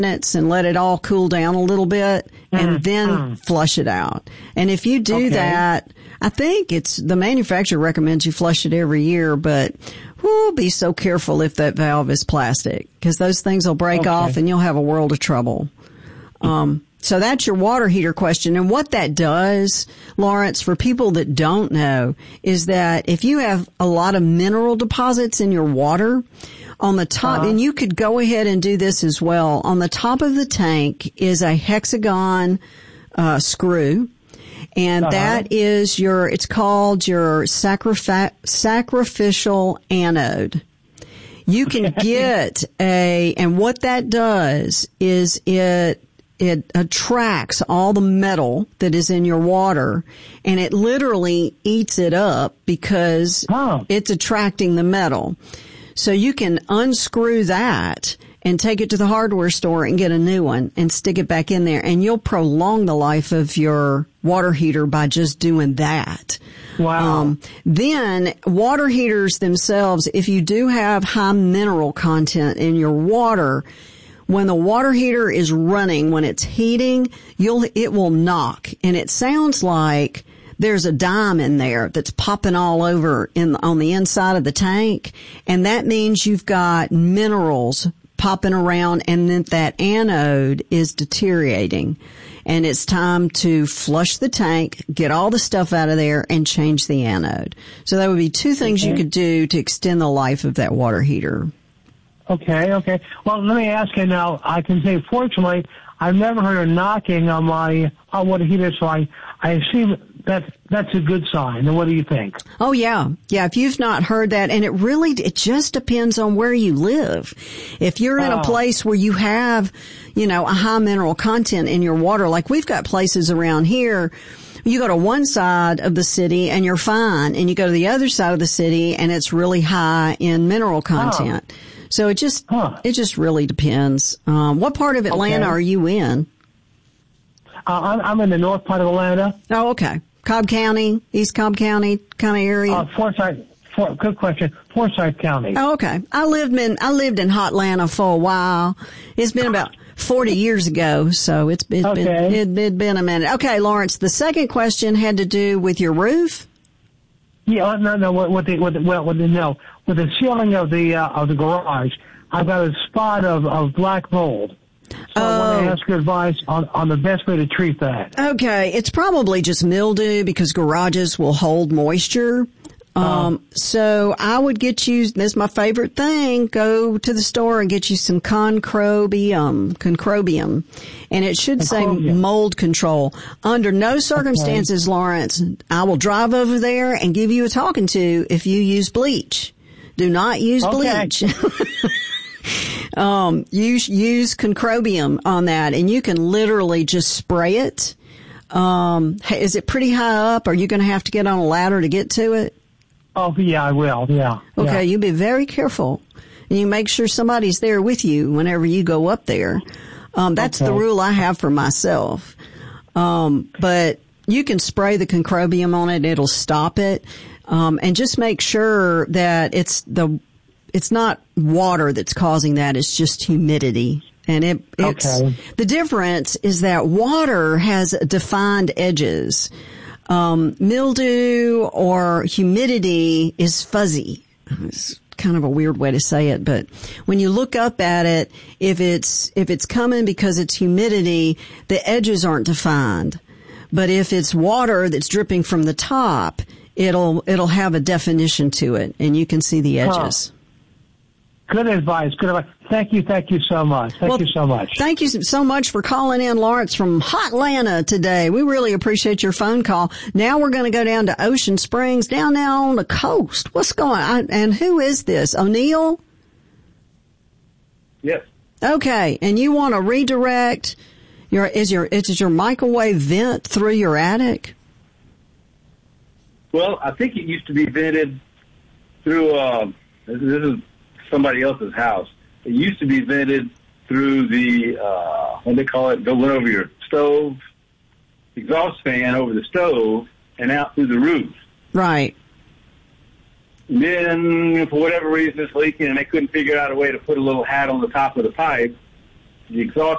minutes and let it all cool down a little bit and then flush it out. And if you do that, I think the manufacturer recommends you flush it every year, but be so careful if that valve is plastic, because those things will break off and you'll have a world of trouble. So that's your water heater question. And what that does, Lawrence, for people that don't know, is that if you have a lot of mineral deposits in your water, on the top, and you could go ahead and do this as well, on the top of the tank is a hexagon screw. And that is it's called your sacrificial anode. You can get and what that does is it attracts all the metal that is in your water, and it literally eats it up because it's attracting the metal. So you can unscrew that and take it to the hardware store and get a new one and stick it back in there, and you'll prolong the life of your water heater by just doing that. Wow. Then water heaters themselves, if you do have high mineral content in your water, when the water heater is running, when it's heating, it will knock, and it sounds like there's a dime in there that's popping all over on the inside of the tank, and that means you've got minerals popping around, and then that anode is deteriorating, and it's time to flush the tank, get all the stuff out of there, and change the anode. So that would be two things you could do to extend the life of that water heater. Okay. Well, let me ask you now. I can say, fortunately, I've never heard of knocking on my hot water heater, so I assume that's a good sign. And what do you think? Oh, yeah. Yeah, if you've not heard that, and it just depends on where you live. If you're in a place where you have, a high mineral content in your water, like we've got places around here, you go to one side of the city and you're fine, and you go to the other side of the city and it's really high in mineral content. So it just really depends. What part of Atlanta are you in? I'm in the north part of Atlanta. Oh, okay. Cobb County, East Cobb County kind of area? Forsyth. Good question. Forsyth County. Oh, okay. I lived in Hotlanta for a while. It's been about 40 years ago, so it'd been a minute. Okay, Lawrence, the second question had to do with your roof? Yeah, no. With the ceiling of the garage, I've got a spot of black mold. So I want to ask your advice on the best way to treat that. Okay, it's probably just mildew because garages will hold moisture. So I would get you, this is my favorite thing, go to the store and get you some concrobium, and it should say mold control. Under no circumstances, Lawrence, I will drive over there and give you a talking to if you use bleach. Do not use bleach. Use concrobium on that, and you can literally just spray it. Is it pretty high up? Are you going to have to get on a ladder to get to it? Oh, yeah, I will, yeah. Okay, you be very careful. And you make sure somebody's there with you whenever you go up there. That's the rule I have for myself. But you can spray the concrobium on it. It'll stop it. And just make sure that it's not water that's causing that. It's just humidity. And the difference is that water has defined edges. Mildew or humidity is fuzzy. It's kind of a weird way to say it, but when you look up at it, if it's coming because it's humidity, the edges aren't defined. But if it's water that's dripping from the top, it'll have a definition to it, and you can see the edges. Good advice. Thank you so much. Thank you so much. Thank you so much for calling in, Lawrence, from Hotlanta today. We really appreciate your phone call. Now we're going to go down to Ocean Springs, down now on the coast. What's going on? And who is this? O'Neill? Yes. Okay. And you want to redirect is your microwave vent through your attic? Well, I think it used to be vented through, this is somebody else's house. It used to be vented through the, what they call it, going over your stove, exhaust fan over the stove, and out through the roof. Right. And then, for whatever reason, it's leaking, and they couldn't figure out a way to put a little hat on the top of the pipe. The exhaust